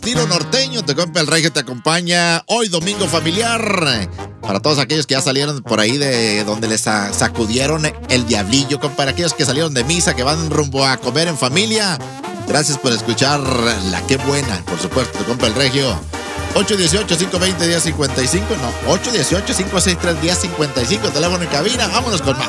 Tiro norteño, te compa el regio, te acompaña hoy domingo familiar. Para todos aquellos que ya salieron por ahí de donde les sacudieron el diablillo, compa, para aquellos que salieron de misa, que van rumbo a comer en familia. Gracias por escuchar la que buena, por supuesto, te compa el regio. 818-520-1055, no, 818-563-1055, teléfono en cabina, vámonos con más.